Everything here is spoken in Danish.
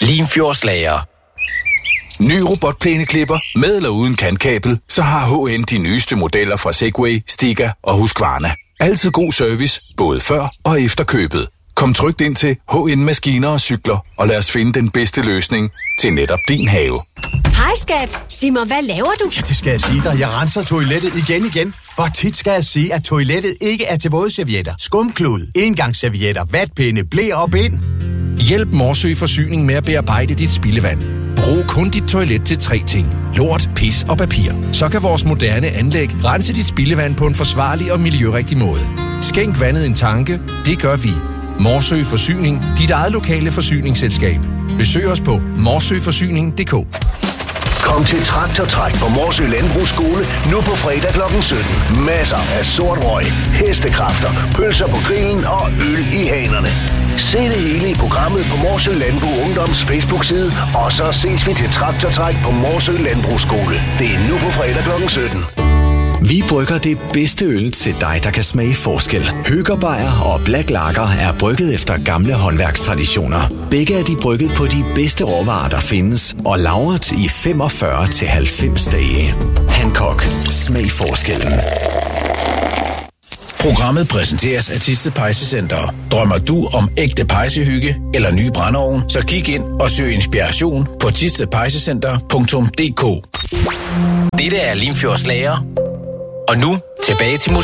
Limfjordslager. Ny robotplæneklipper med eller uden kantkabel, så har HN de nyeste modeller fra Segway, Stiga og Husqvarna. Altid god service, både før og efter købet. Kom trygt ind til HN Maskiner og Cykler, og lad os finde den bedste løsning til netop din have. Hej skat, sig mig, hvad laver du? Ja, det skal jeg sige dig. Jeg renser toilettet igen. Hvor tit skal jeg sige, at toilettet ikke er til vådservietter, skumklud, engangsservietter, vatpinde, ble og bind? Hjælp Morsø Forsyning med at bearbejde dit spildevand. Brug kun dit toilet til 3 ting. Lort, pis og papir. Så kan vores moderne anlæg rense dit spildevand på en forsvarlig og miljørigtig måde. Skænk vandet en tanke. Det gør vi. Morsø Forsyning. Dit eget lokale forsyningsselskab. Besøg os på morsøforsyning.dk. Kom til Traktortræk på Morsø Landbrugsskole nu på fredag kl. 17. Masser af sort røg, hestekræfter, pølser på grillen og øl i hanerne. Se det hele i programmet på Morsø Landbrug Ungdoms Facebook-side, og så ses vi til Traktortræk på Morsø Landbrugsskole. Det er nu på fredag kl. 17. Vi brygger det bedste øl til dig, der kan smage forskel. Høgerbejer og Black Lager er brygget efter gamle håndværkstraditioner. Begge er de brygget på de bedste råvarer, der findes, og lagret i 45-90 dage. Hancock. Smag forskellen. Programmet præsenteres af Thisted Pejsecenter. Drømmer du om ægte pejsehygge eller nye brændeovn, så kig ind og søg inspiration på thistedpejsecenter.dk. Dette er Limfjordslager. Og nu tilbage til